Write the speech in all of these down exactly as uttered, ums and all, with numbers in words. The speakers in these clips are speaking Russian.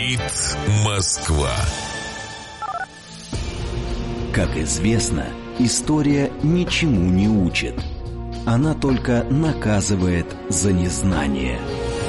Говорит Москва. Как известно, история ничему не учит. Она только наказывает за незнание.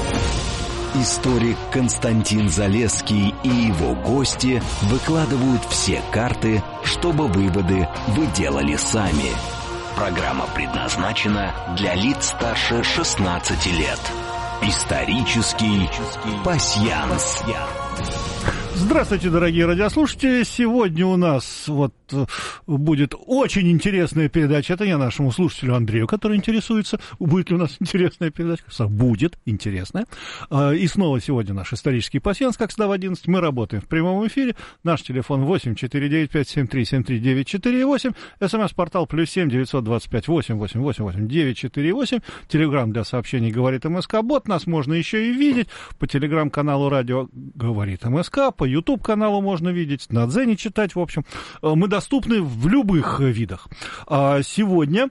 Историк Константин Залесский и его гости выкладывают все карты, чтобы выводы вы делали сами. Программа предназначена для лиц старше шестнадцати лет. Исторический пасьянс. Здравствуйте, дорогие радиослушатели. Сегодня у нас вот будет очень интересная передача. Это я нашему слушателю Андрею, который интересуется, будет ли у нас интересная передача. Будет интересная. И снова сегодня наш исторический пасьянс, как всегда в одиннадцать. Мы работаем в прямом эфире. Наш телефон восемь четыре девять пять семь три семь три девять четыре восемь. СМС-портал плюс семь девятьсот двадцать пять восемь восемь восемь восемь девять четыре восемь. Телеграм для сообщений «Говорит МСК-бот». Нас можно еще и видеть по телеграм-каналу радио «Говорит МСК», по YouTube-каналу можно видеть, на Дзене читать, в общем. Мы доступны в любых видах. Сегодня...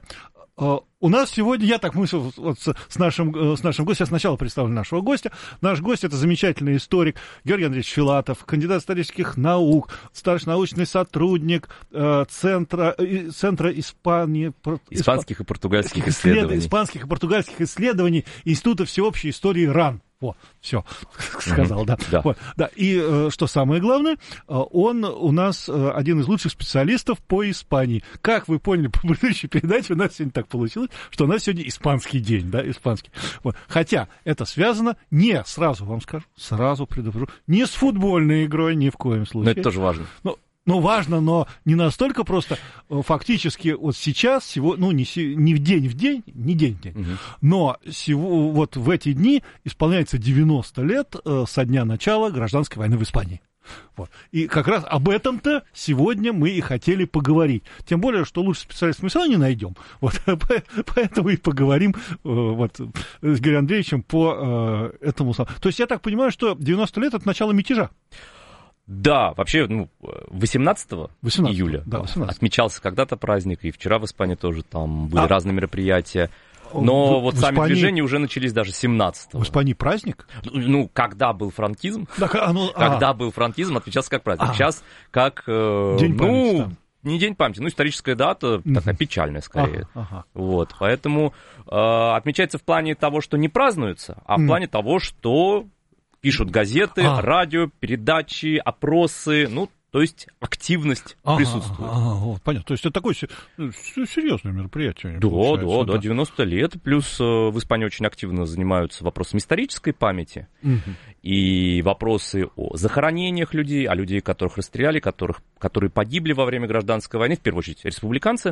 У нас сегодня, я так мыслю, вот с нашим, с нашим гостем, я сначала представлю нашего гостя. Наш гость — это замечательный историк Георгий Андреевич Филатов, кандидат исторических наук, старший научный сотрудник э, Центра, э, Центра Испании, Испанских и португальских исследований. Испанских и португальских исследований Института всеобщей истории РАН. Во, все, сказал, да. Да. Вот, да. И э, что самое главное, он у нас э, один из лучших специалистов по Испании. Как вы поняли по предыдущей передаче, у нас сегодня так получилось, что у нас сегодня испанский день, да, испанский. Вот. Хотя это связано не, сразу вам скажу, сразу предупрежу, не с футбольной игрой ни в коем случае. Но это тоже важно. Но, Ну, важно, но не настолько просто. Фактически вот сейчас, всего, ну, не, не в день в день, не день в день, угу. но всего, вот в эти дни исполняется девяносто лет э, со дня начала гражданской войны в Испании. Вот. И как раз об этом-то сегодня мы и хотели поговорить. Тем более, что лучше специалистов мы все равно не найдем. Вот. Поэтому и поговорим э, вот, с Георгием Андреевичем по э, этому. То есть я так понимаю, что девяносто лет — это начало мятежа. Да, вообще, ну, восемнадцатого июля да, восемнадцатого отмечался когда-то праздник, и вчера в Испании тоже там были а... разные мероприятия. Но в, вот в сами Испании... движения уже начались даже семнадцатого. В Испании праздник? Ну, когда был франкизм, да, а ну, когда а... был франкизм, отмечался как праздник. А... Сейчас как... Э, День ну, памяти, там. Не день памяти, ну, историческая дата, угу. такая печальная скорее. Ага, ага. Вот, поэтому э, отмечается в плане того, что не празднуется, а в mm. плане того, что... Пишут газеты, а. радио, передачи, опросы, ну, то есть активность ага, присутствует. Ага, вот, понятно. То есть это такое серьезное мероприятие. Да, да, да, девяносто лет. Плюс э, в Испании очень активно занимаются вопросами исторической памяти. Угу. И вопросы о захоронениях людей, о людей, которых расстреляли, которых, которые погибли во время гражданской войны, в первую очередь республиканцы.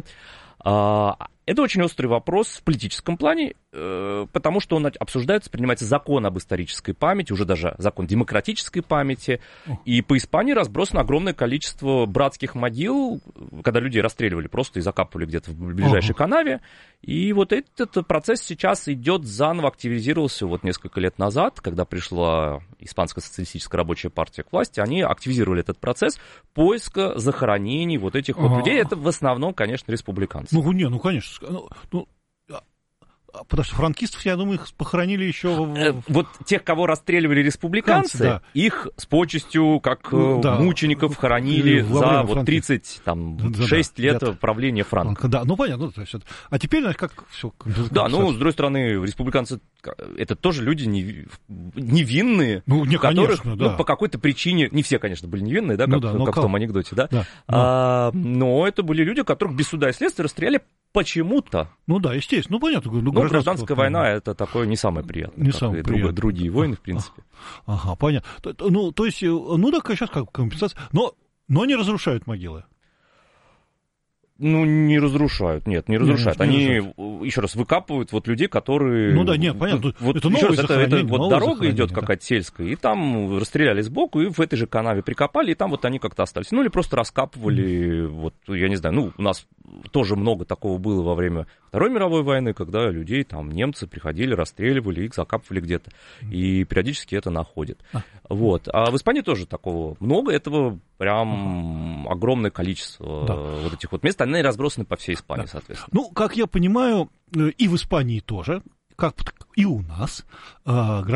Это очень острый вопрос в политическом плане, потому что он обсуждается, принимается закон об исторической памяти, уже даже закон демократической памяти. И по Испании разбросано огромное количество братских могил, когда людей расстреливали просто и закапывали где-то в ближайшей uh-huh. канаве. И вот этот процесс сейчас идет заново, активизировался вот несколько лет назад, когда пришла Испанская социалистическая рабочая партия к власти. Они активизировали этот процесс поиска захоронений вот этих uh-huh. вот людей. Это в основном, конечно, республиканцы. Ну, не, ну, конечно. Ну, ну, потому что франкистов, я думаю, их похоронили еще... В... Вот тех, кого расстреливали республиканцы, да. их с почестью, как ну, да. мучеников, хоронили за вот тридцать шесть да, лет да. правления Франка. Да, ну понятно. То есть это... А теперь, знаешь, как все... Да, ну, с другой стороны, республиканцы, это тоже люди невинные, ну, не, которых конечно, да. ну, по какой-то причине, не все, конечно, были невинные, да, ну, как, да, как в том анекдоте, да, да а, но это были люди, которых без суда и следствия расстреляли почему-то. Ну да, естественно, ну понятно. Ну, ну гражданская война — это такое не самое приятное, не как самое и приятное. другие войны, в принципе. Ага, понятно. Ну, то есть, ну так сейчас как компенсация, но, но не разрушают могилы. Ну, не разрушают, нет, не разрушают. Не, не Они, разрушают. Еще раз, выкапывают вот людей, которые... Ну да, нет, понятно. Вот, это еще раз, это, это вот дорога идет да. какая-то сельская, и там расстреляли сбоку, и в этой же канаве прикопали, и там вот они как-то остались. Ну, или просто раскапывали, mm. вот, я не знаю, ну, у нас тоже много такого было во время Второй мировой войны, когда людей, там, немцы приходили, расстреливали, их закапывали где-то, mm. и периодически это находят. Ah. Вот. А в Испании тоже такого много, этого прям uh-huh. огромное количество да. вот этих вот мест, они разбросаны по всей Испании, да. соответственно. Ну, как я понимаю, и в Испании тоже, как и у нас,